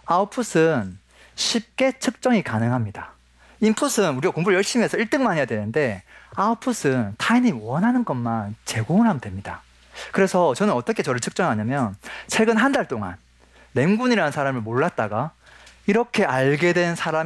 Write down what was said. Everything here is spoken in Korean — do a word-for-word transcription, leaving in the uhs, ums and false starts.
아웃풋은 쉽게 측정이 가능합니다. 인풋은 우리가 공부를 열심히 해서 일 등만 해야 되는데 아웃풋은 타인이 원하는 것만 제공을 하면 됩니다. 그래서 저는 어떻게 저를 측정하냐면 최근 한 달 동안 램군이라는 사람을 몰랐다가 이렇게 알게 된 사람이